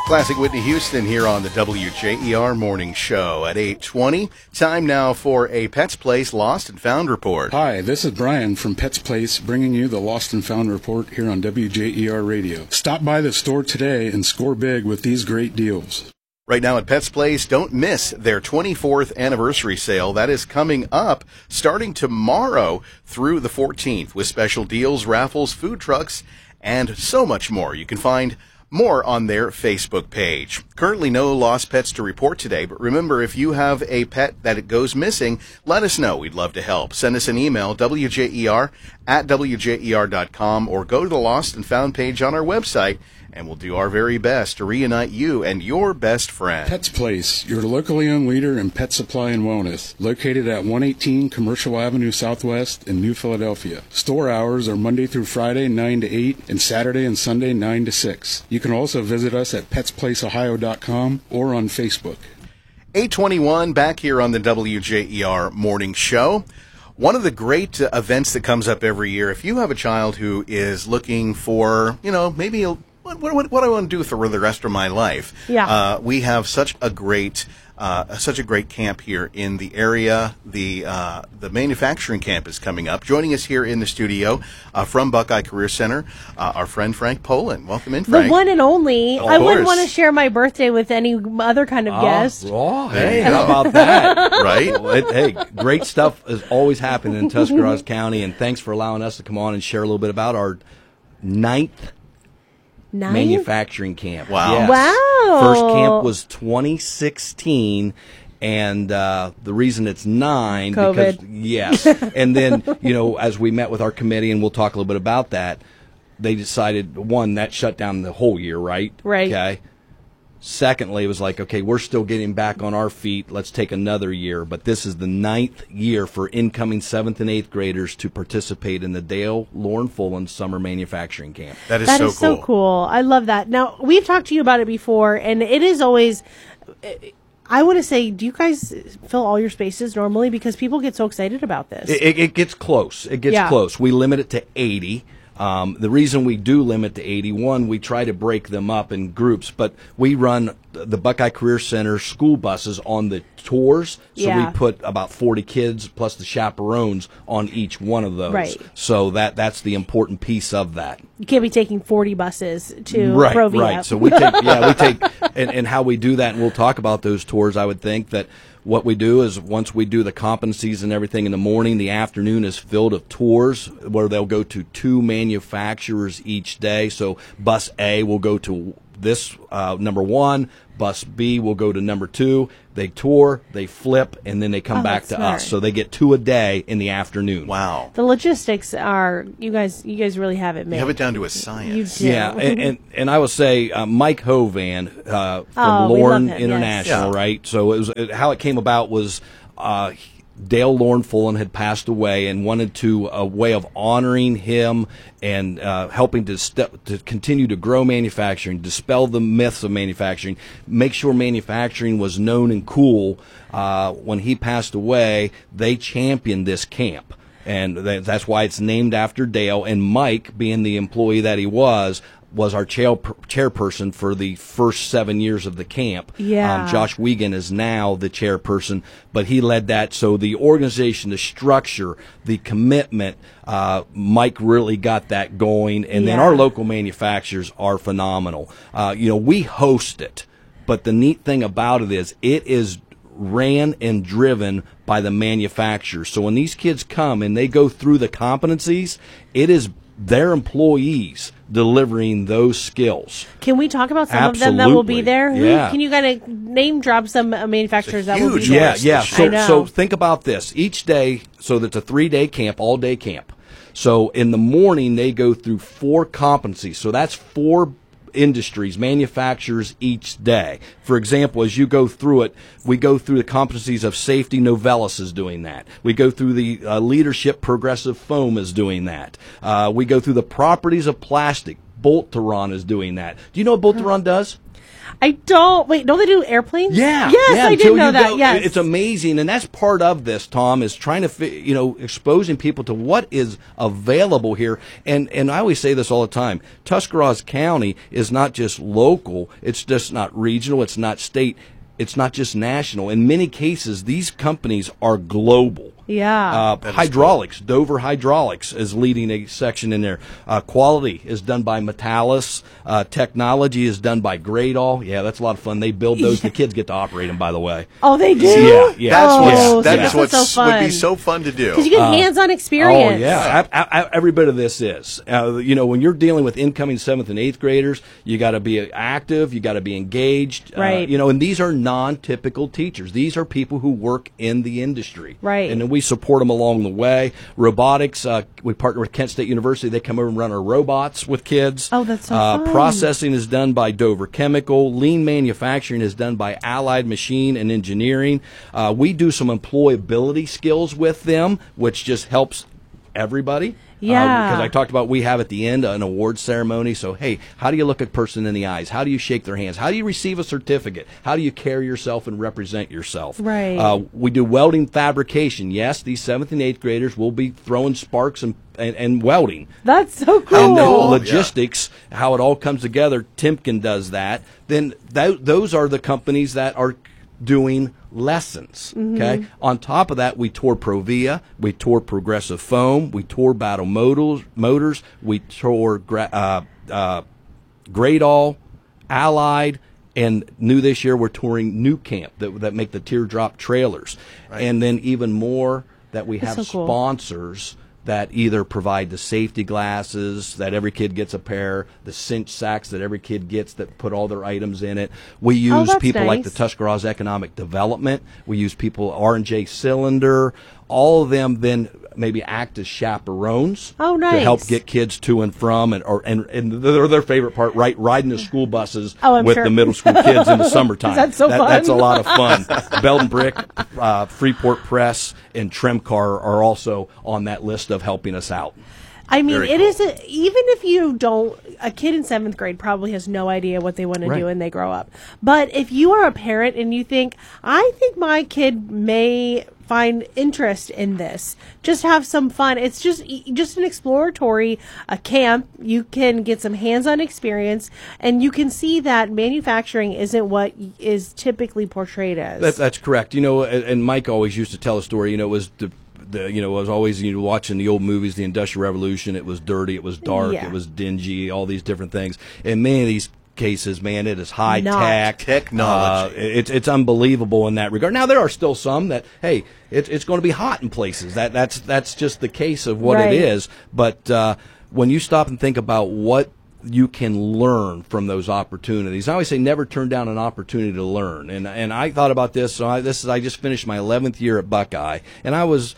Classic Whitney Houston here on the WJER Morning Show at 8:20. Time now for a Pets Place Lost and Found report. Hi, this is Brian from Pets Place bringing you the Lost and Found report here on WJER Radio. Stop by the store today and score big with these great deals. Right now at Pets Place, don't miss their 24th anniversary sale. That is coming up starting tomorrow through the 14th with special deals, raffles, food trucks, and so much more. You can find more on their Facebook page. Currently no lost pets to report today, but remember, if you have a pet that it goes missing, let us know. We'd love to help. Send us an email, wjer@wjer.com, or go to the Lost and Found page on our website, and we'll do our very best to reunite you and your best friend. Pets Place, your locally owned leader in pet supply and wellness, located at 118 Commercial Avenue Southwest in New Philadelphia. Store hours are Monday through Friday, 9 to 8, and Saturday and Sunday, 9 to 6. You can also visit us at petsplaceohio.com or on Facebook. 8:21, back here on the WJER Morning Show. One of the great events that comes up every year, if you have a child who is looking for, maybe what do I want to do for the rest of my life? Yeah. We have such a great camp here in the area. The manufacturing camp is coming up. Joining us here in the studio from Buckeye Career Center, our friend Frank Poland. Welcome in, Frank. The one and only. Of I wouldn't course. want to share my birthday with any other kind of guest. Oh, hey, how about that? Right? Well, hey, great stuff is always happening in Tuscarawas County, and thanks for allowing us to come on and share a little bit about our ninth manufacturing camp. Wow. Yes. Wow. First camp was 2016. And the reason it's 9, COVID. because, yes. And then, as we met with our committee, and we'll talk a little bit about that, they decided, one, that shut down the whole year, right? Right. Okay. Secondly, it was like, okay, we're still getting back on our feet. Let's take another year. But this is the 9th year for incoming 7th and 8th graders to participate in the Dale Lauren Fullen Summer Manufacturing Camp. That is That so is cool. so cool. I love that. Now, we've talked to you about it before, and it is always... I want to say, do you guys fill all your spaces normally? Because people get so excited about this. It gets close. It gets close. We limit it to 80. The reason we do limit to 81, we try to break them up in groups, but we run the Buckeye Career Center school buses on the tours, so we put about 40 kids plus the chaperones on each one of those. Right. So that's the important piece of that. You can't be taking 40 buses to Right, Provia. right. So we take, and how we do that, and we'll talk about those tours. I would think that what we do is once we do the competencies and everything in the morning, the afternoon is filled with tours where they'll go to 2 manufacturers each day. So bus A will go to this number 1, bus B will go to number 2. They tour, they flip, and then they come back that's to smart. us. So they get 2 a day in the afternoon. Wow. The logistics are, you guys really have it made. You have it down to a science. You do. Yeah, and I will say Mike Hovan from we love Lauren him, International, yes. right? So it was how it came about was Dale Lauren Fullen had passed away and wanted to a way of honoring him and helping to continue to grow manufacturing, dispel the myths of manufacturing, make sure manufacturing was known and cool. When he passed away, they championed this camp. And that's why it's named after Dale. And Mike, being the employee that he was our chairperson for the first 7 years of the camp. Yeah. Josh Wiegand is now the chairperson, but he led that. So the organization, the structure, the commitment, Mike really got that going. And then our local manufacturers are phenomenal. We host it, but the neat thing about it is ran and driven by the manufacturers. So when these kids come and they go through the competencies, it is their employees delivering those skills. Can we talk about some of them that will be there? Yeah. Can you kind of name drop some manufacturers that will be huge there? list. Yeah. I know. So think about this. Each day, so that's a 3-day camp, all-day camp. So in the morning, they go through 4 competencies. So that's 4 industries, manufacturers each day. For example, as you go through it, we go through the competencies of safety. Novellus is doing that. We go through the leadership. Progressive Foam is doing that. We go through the properties of plastic. Boltaron is doing that. Do you know what Boltaron does? I don't. Wait, don't they do airplanes? Yeah. Yes, yeah, I did until know you that. go- Yes. It's amazing. And that's part of this, Tom, is trying to, exposing people to what is available here. And I always say this all the time. Tuscarawas County is not just local. It's just not regional. It's not state. It's not just national. In many cases, these companies are global. Yeah. Hydraulics, Dover Hydraulics is leading a section in there. Quality is done by Metalis. Technology is done by Gradall. Yeah, that's a lot of fun. They build those. The kids get to operate them, by the way. Oh, they do? Yeah. That's what's so would fun. be so fun to do. Because you get hands-on experience. Oh, yeah. Every bit of this is. When you're dealing with incoming 7th and 8th graders, you got to be active. You got to be engaged. Right. And these are non-typical teachers. These are people who work in the industry. Right. And then we support them along the way. Robotics, we partner with Kent State University. They come over and run our robots with kids. Oh, that's so fun. Processing is done by Dover Chemical. Lean manufacturing is done by Allied Machine and Engineering. We do some employability skills with them, which just helps everybody. Yeah. Because I talked about we have at the end an award ceremony. So, hey, how do you look a person in the eyes? How do you shake their hands? How do you receive a certificate? How do you carry yourself and represent yourself? Right. We do welding fabrication. Yes, these 7th and 8th graders will be throwing sparks and welding. That's so cool. And the logistics, how it all comes together, Timken does that. Then those are the companies that are doing lessons. Okay. On top of that, we tour Provia, we tour Progressive Foam, we tour Battle Motors, we tour Gradall, Allied, and new this year we're touring New Camp that make the teardrop trailers, and then even more that we have so cool. sponsors that either provide the safety glasses that every kid gets a pair, the cinch sacks that every kid gets that put all their items in it. We use that's people like nice. the Tuscarawas Economic Development. We use people, R&J Cylinder. All of them then maybe act as chaperones Oh, to nice. help get kids to and from, and they're their favorite part, right? Riding the school buses Oh, I'm with sure. the middle school kids in the summertime. That's so fun. That's a lot of fun. Belden Brick, Freeport Press, and Tremcar are also on that list of helping us out. I mean, Very it cool. is even if you don't, a kid in 7th grade probably has no idea what they want to Right. do when they grow up. But if you are a parent and you think, I think my kid may find interest in this, just have some fun. It's just an exploratory camp. You can get some hands-on experience, and you can see that manufacturing isn't what is typically portrayed as. That's correct. And Mike always used to tell a story. It was it was always watching the old movies, the Industrial Revolution. It was dirty, it was dark, Yeah. it was dingy, all these different things. In many of these cases, man, it is high Not. tech Technology. It's unbelievable in that regard. Now there are still some that it's going to be hot in places. That's just the case of what Right. it is. But when you stop and think about what you can learn from those opportunities. I always say never turn down an opportunity to learn. And I thought about this. So I just finished my 11th year at Buckeye, and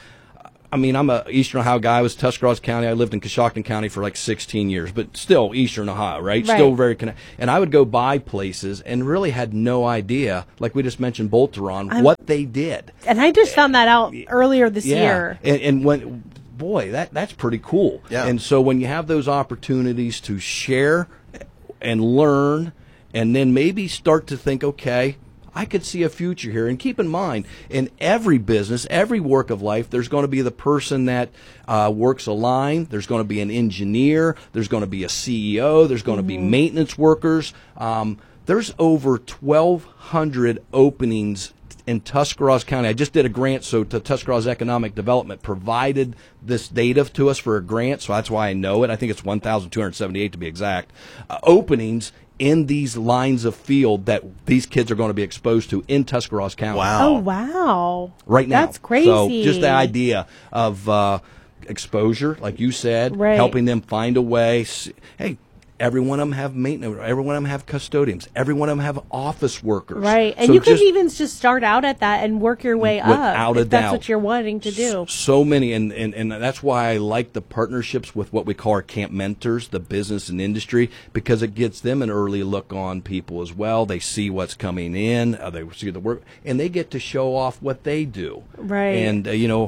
I'm a Eastern Ohio guy. I was Tuscarawas County. I lived in Coshocton County for like 16 years, but still Eastern Ohio, right? Right. Still very connected. And I would go by places and really had no idea, like we just mentioned Bolteron, what they did. and I just found that out earlier this year. And when, boy, that's pretty cool. Yeah. And so when you have those opportunities to share and learn, and then maybe start to think, okay, I could see a future here. And keep in mind, in every business, every work of life, there's going to be the person that works a line. There's going to be an engineer. There's going to be a CEO. There's going to be maintenance workers. There's over 1,200 openings in Tuscarawas County. I just did a grant, so the Tuscarawas Economic Development provided this data to us for a grant, so that's why I know it. I think it's 1,278 to be exact. Openings in these lines of field that these kids are going to be exposed to in Tuscarawas County. Wow. Oh, wow. Right now. That's crazy. So just the idea of exposure, like you said, Right. helping them find a way. Hey, every one of them have maintenance. Every one of them have custodians. Every one of them have office workers. Right. And So you could just even just start out at that and work your way up. without a if that's doubt. what you're wanting to do. So many, and that's why I like the partnerships with what we call our camp mentors, the business and industry, because it gets them an early look on people as well. They see what's coming in, they see the work, and they get to show off what they do. Right. And,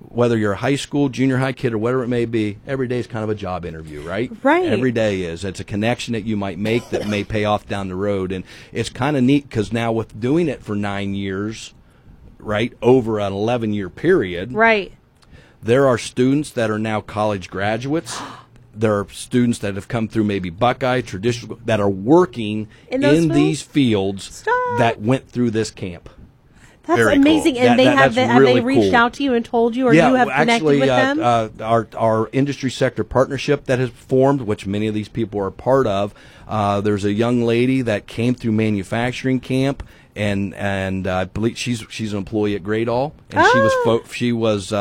whether you're a high school, junior high kid, or whatever it may be, every day is kind of a job interview, right? Right. Every day is. It's a connection that you might make that may pay off down the road. And it's kind of neat because now with doing it for 9 years, right, over an 11-year period, Right. there are students that are now college graduates. There are students that have come through maybe Buckeye, traditional, that are working In those these fields Stop. that went through this camp. That's Very amazing. cool. And That's have they really reached cool. out to you and told you, or you have connected actually, with them? our industry sector partnership that has formed, which many of these people are a part of. There's a young lady that came through manufacturing camp, and I believe she's an employee at Great All, and she was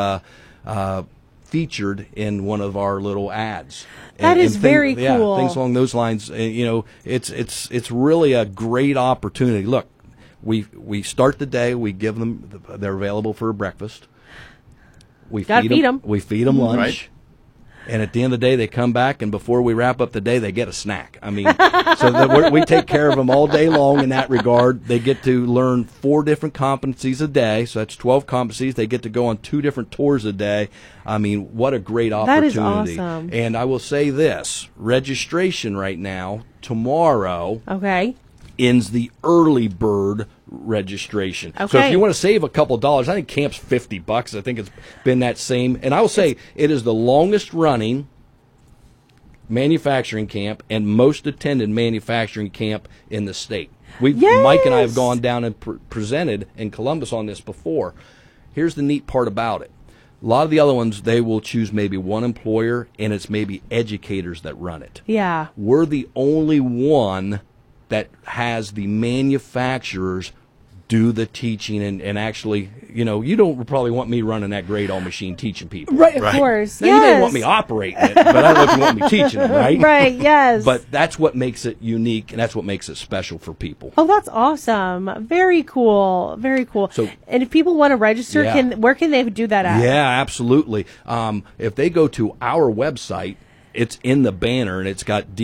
featured in one of our little ads. That is very Yeah, cool. things along those lines. It's really a great opportunity. Look, we start the day. We give them. They're available for breakfast. We Gotta feed 'em. We feed them lunch. Right. And at the end of the day, they come back, and before we wrap up the day, they get a snack. I mean, so we take care of them all day long in that regard. They get to learn 4 different competencies a day, so that's 12 competencies. They get to go on 2 different tours a day. I mean, what a great That is opportunity. awesome. And I will say this, registration right now, tomorrow, Okay. ends the early bird registration. So Okay. if you want to save a couple dollars, I think camp's $50. I think it's been that same. And I will say it is the longest running manufacturing camp and most attended manufacturing camp in the state. Mike and I have Yes. gone down and presented in Columbus on this before. Here's the neat part about it. A lot of the other ones, they will choose maybe one employer, and it's maybe educators that run it. Yeah. We're the only one that has the manufacturers do the teaching and actually, you don't probably want me running that Great All machine teaching people. Right, of Right. course. Now, yes. you may want me operating it, but I don't know if you want me teaching it, right? Right, yes. But that's what makes it unique, and that's what makes it special for people. Oh, that's awesome. Very cool. Very cool. So- and if people want to register, Yeah. where can they do that at? Yeah, absolutely. If they go to our website, it's in the banner, and it's got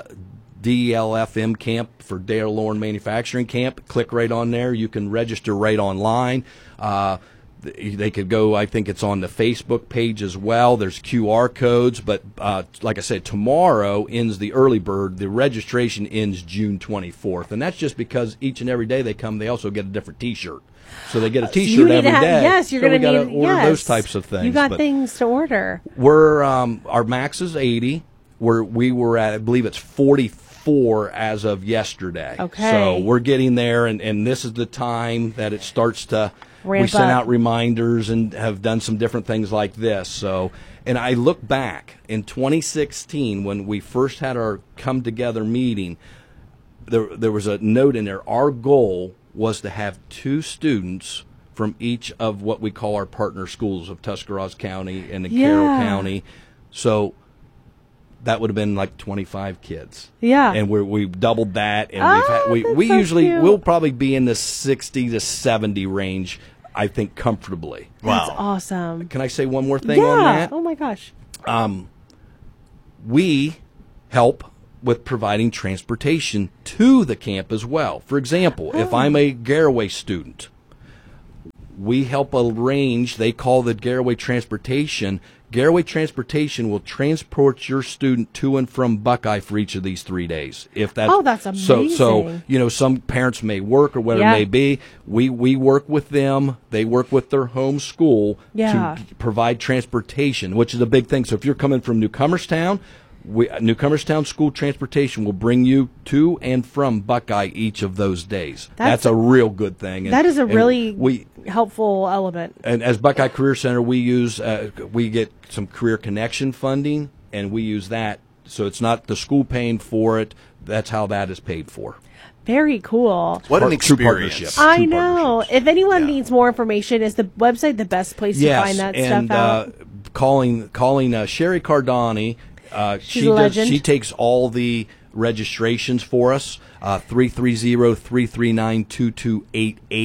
DLFM Camp for Dale Lauren Manufacturing Camp. Click right on there. You can register right online. They could go, I think it's on the Facebook page as well. There's QR codes. But like I said, tomorrow ends the early bird. The registration ends June 24th. And that's just because each and every day they come, they also get a different T-shirt. So they get a You T-shirt need every to have, day. yes, you're so going we to gotta need order yes. those types of things. You got But things to order. we're our max is 80. We were at, I believe it's 44 as of yesterday. Okay. So we're getting there, and this is the time that it starts to. Ramp we send up. out reminders and have done some different things like this. So, and I look back in 2016 when we first had our come together meeting. There was a note in there. Our goal was to have 2 students from each of what we call our partner schools of Tuscarawas County and Carroll Yeah. County. So that would have been like 25 kids. Yeah. And we doubled that, and Oh, we that's so usually cute. we'll probably be in the 60 to 70 range, I think, comfortably. That's Wow. awesome. Can I say one more thing Yeah. on that? Oh, my gosh. We help with providing transportation to the camp as well. For example, if I'm a Garaway student, we help arrange, they call the Garaway Transportation. Garaway Transportation will transport your student to and from Buckeye for each of these 3 days. If that's Oh, that's So amazing. some parents may work or whatever Yeah. it may be. We work with them. They work with their home school Yeah. to provide transportation, which is a big thing. So if you're coming from Newcomerstown, Newcomerstown School Transportation will bring you to and from Buckeye each of those days. That's a real good thing. That is a and really helpful element. And as Buckeye Career Center, we use we get some career connection funding, and we use that. So it's not the school paying for it. That's how that is paid for. Very cool. What an True experience. partnership. I True know. partnerships. If anyone Yeah. needs more information, is the website the best place to find that and stuff out? calling Sherry Cardani. She's a legend. She takes all the registrations for us. 330-339-2288.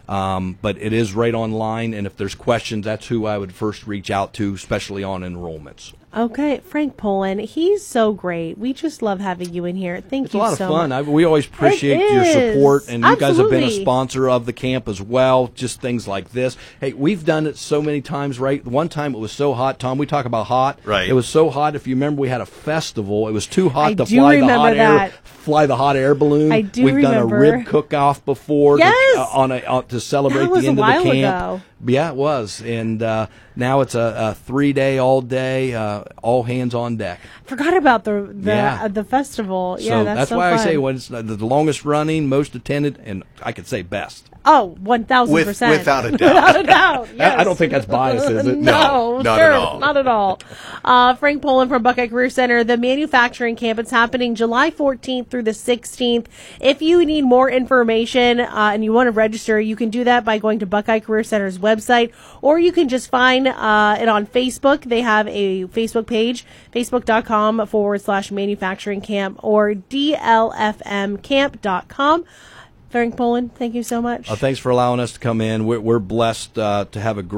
But it is right online, and if there's questions, that's who I would first reach out to, especially on enrollments. Okay, Frank Pullen, he's so great. We just love having you in here. Thank It's you a lot of so fun. much. We always appreciate It your is. support, and you guys have been a Absolutely. sponsor of the camp as well. Just things like this. Hey, we've done it so many times, right? One time it was so hot, Tom. We talk about hot. Right. It was so hot. If you remember, we had a festival. It was too hot I to do fly the remember hot that. air. Fly the hot air balloon. I do We've remember. done a rib cook-off before. Yes! To celebrate That was the end a of the while camp. ago. Yeah, it was, and now it's a 3-day, all day, all hands on deck. Forgot about the Yeah. the festival. So Yeah, that's so why I fun. say when it's the longest running, most attended, and I could say best. Oh, 1,000%. Without a doubt. Without a doubt. Yes. I don't think that's biased, is it? No, not sir, at all. Not at all. Frank Pullen from Buckeye Career Center, the manufacturing camp. It's happening July 14th through the 16th. If you need more information and you want to register, you can do that by going to Buckeye Career Center's website, or you can just find it on Facebook. They have a Facebook page, facebook.com/manufacturing camp or dlfmcamp.com. Frank Pullen, thank you so much. Thanks for allowing us to come in. We're blessed to have a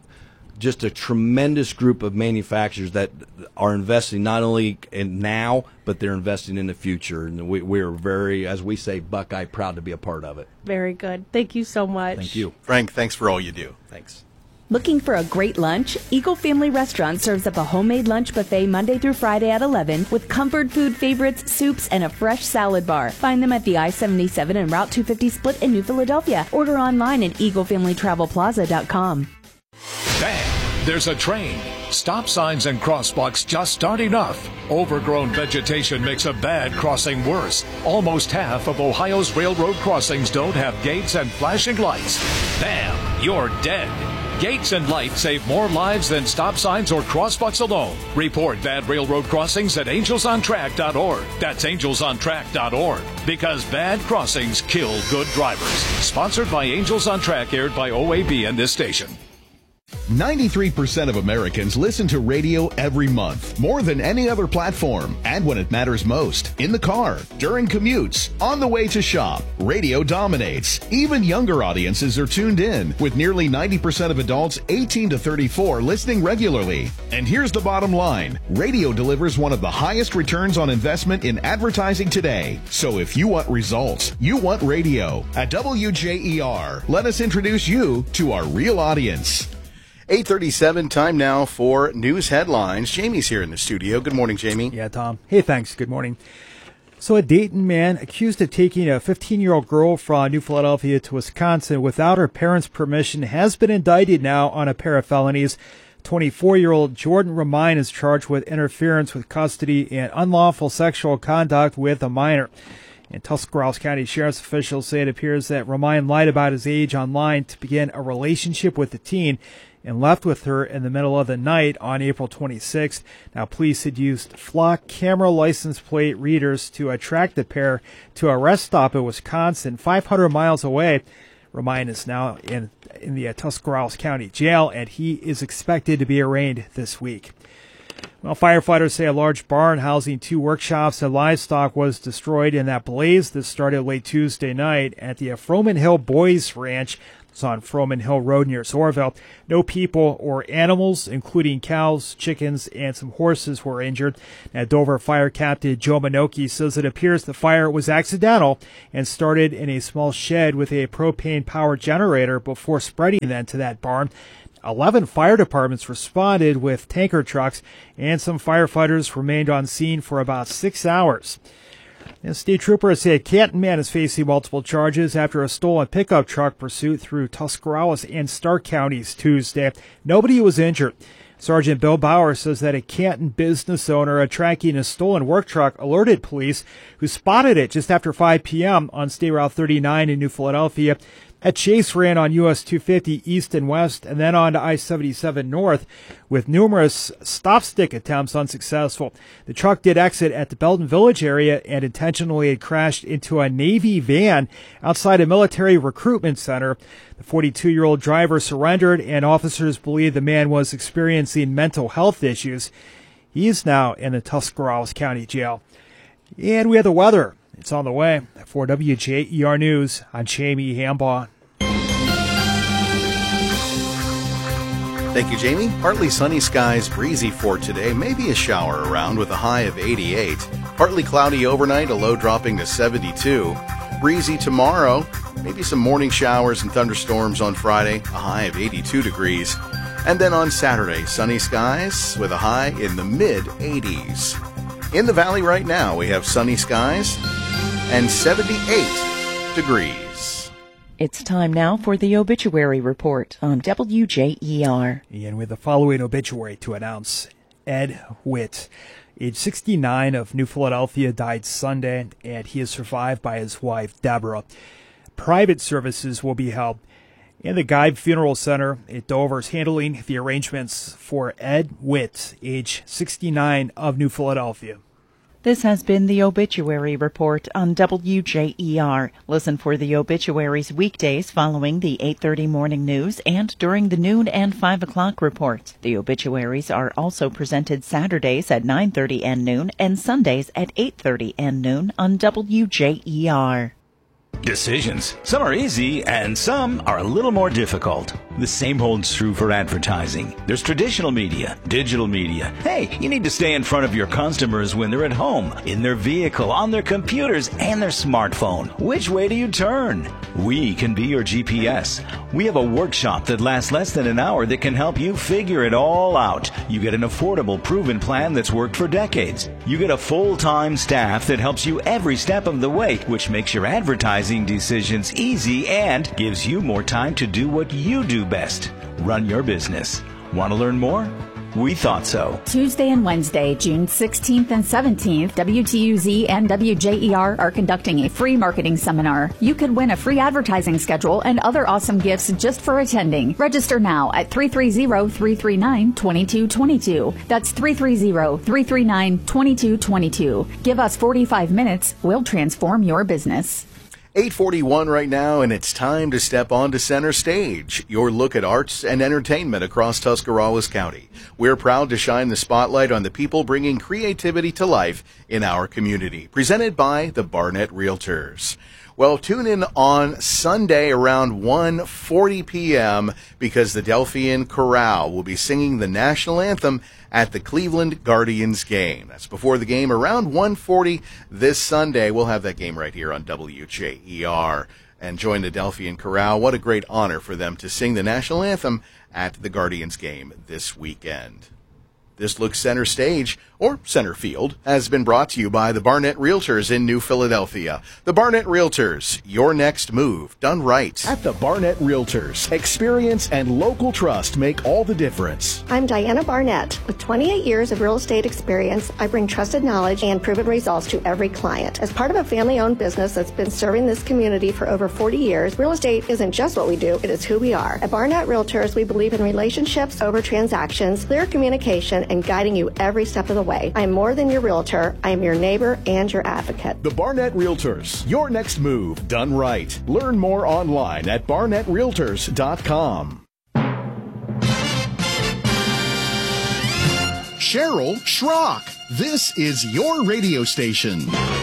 tremendous group of manufacturers that are investing not only in now, but they're investing in the future. And we're very, as we say, Buckeye, proud to be a part of it. Very good. Thank you so much. Thank you. Frank, thanks for all you do. Thanks. Looking for a great lunch? Eagle Family Restaurant serves up a homemade lunch buffet Monday through Friday at 11 with comfort food favorites, soups, and a fresh salad bar. Find them at the I-77 and Route 250 split in New Philadelphia. Order online at eaglefamilytravelplaza.com. Bang! There's a train. Stop signs and crosswalks just aren't enough. Overgrown vegetation makes a bad crossing worse. Almost half of Ohio's railroad crossings don't have gates and flashing lights. Bam! You're dead. Gates and lights save more lives than stop signs or crosswalks alone. Report bad railroad crossings at angelsontrack.org. That's angelsontrack.org. Because bad crossings kill good drivers. Sponsored by Angels on Track, aired by OAB and this station. 93% of Americans listen to radio every month, more than any other platform. And when it matters most, in the car, during commutes, on the way to shop, radio dominates. Even younger audiences are tuned in, with nearly 90% of adults 18 to 34 listening regularly. And here's the bottom line. Radio delivers one of the highest returns on investment in advertising today. So if you want results, you want radio. At WJER, let us introduce you to our real audience. 8:37, time now for news headlines. Jamie's here in the studio. Good morning, Jamie. Yeah, Tom. Hey, thanks. Good morning. So a Dayton man accused of taking a 15-year-old girl from New Philadelphia to Wisconsin without her parents' permission has been indicted now on a pair of felonies. 24-year-old Jordan Romine is charged with interference with custody and unlawful sexual conduct with a minor. And Tuscarawas County Sheriff's officials say it appears that Romine lied about his age online to begin a relationship with the teen and left with her in the middle of the night on April 26th. Now, police had used flock camera license plate readers to attract the pair to a rest stop in Wisconsin, 500 miles away. Romine is now in the Tuscarawas County Jail, and he is expected to be arraigned this week. Well, firefighters say a large barn housing 2 workshops and livestock was destroyed in that blaze that started late Tuesday night at the Froman Hill Boys Ranch. It's on Froman Hill Road near Sorville. No people or animals, including cows, chickens, and some horses, were injured. Now, Dover Fire Captain Joe Minoki says it appears the fire was accidental and started in a small shed with a propane power generator before spreading then to that barn. 11 fire departments responded with tanker trucks, and some firefighters remained on scene for about 6 hours. And state troopers say a Canton man is facing multiple charges after a stolen pickup truck pursuit through Tuscarawas and Stark counties Tuesday. Nobody was injured. Sergeant Bill Bauer says that a Canton business owner tracking a stolen work truck alerted police, who spotted it just after 5 p.m. on State Route 39 in New Philadelphia. A chase ran on US 250 east and west and then on to I-77 north, with numerous stop-stick attempts unsuccessful. The truck did exit at the Belton Village area and intentionally had crashed into a Navy van outside a military recruitment center. The 42-year-old driver surrendered, and officers believe the man was experiencing mental health issues. He is now in the Tuscarawas County Jail. And we have the weather. It's on the way. For WJER News, I'm Jamie Hambaugh. Thank you, Jamie. Partly sunny skies, breezy for today. Maybe a shower around with a high of 88. Partly cloudy overnight, a low dropping to 72. Breezy tomorrow. Maybe some morning showers and thunderstorms on Friday, a high of 82 degrees. And then on Saturday, sunny skies with a high in the mid-80s. In the valley right now, we have sunny skies and 78 degrees. It's time now for the obituary report on WJER. And with the following obituary to announce, Ed Witt, age 69 of New Philadelphia, died Sunday, and he is survived by his wife, Deborah. Private services will be held in the Guide Funeral Center at Dover is handling the arrangements for Ed Witt, age 69 of New Philadelphia. This has been the obituary report on WJER. Listen for the obituaries weekdays following the 8:30 morning news and during the noon and 5 o'clock reports. The obituaries are also presented Saturdays at 9:30 and noon and Sundays at 8:30 and noon on WJER. Decisions. Some are easy and some are a little more difficult. The same holds true for advertising. There's traditional media, digital media. Hey, you need to stay in front of your customers when they're at home, in their vehicle, on their computers, and their smartphone. Which way do you turn? We can be your GPS. We have a workshop that lasts less than an hour that can help you figure it all out. You get an affordable, proven plan that's worked for decades. You get a full-time staff that helps you every step of the way, which makes your advertising decisions easy and gives you more time to do what you do best. Run your business. Want to learn more? We thought so. Tuesday and Wednesday, June 16th and 17th, WTUZ and WJER are conducting a free marketing seminar. You could win a free advertising schedule and other awesome gifts just for attending. Register now at 330-339-2222. That's 330-339-2222. Give us 45 minutes. We'll transform your business. 8:41 right now, and it's time to step onto center stage. Your look at arts and entertainment across Tuscarawas County. We're proud to shine the spotlight on the people bringing creativity to life in our community. Presented by the Barnett Realtors. Well, tune in on Sunday around 1:40 p.m. because the Delphian Chorale will be singing the national anthem at the Cleveland Guardians game. That's before the game around 1:40 this Sunday. We'll have that game right here on WJER. And join the Delphian Chorale. What a great honor for them to sing the national anthem at the Guardians game this weekend. This Look Center Stage, or Center Field, has been brought to you by the Barnett Realtors in New Philadelphia. The Barnett Realtors, your next move, done right. At the Barnett Realtors, experience and local trust make all the difference. I'm Diana Barnett. With 28 years of real estate experience, I bring trusted knowledge and proven results to every client. As part of a family-owned business that's been serving this community for over 40 years, real estate isn't just what we do, it is who we are. At Barnett Realtors, we believe in relationships over transactions, clear communication, and guiding you every step of the way. I am more than your realtor. I am your neighbor and your advocate. The Barnett Realtors, your next move done right. Learn more online at barnettrealtors.com. Cheryl Schrock, this is your radio station.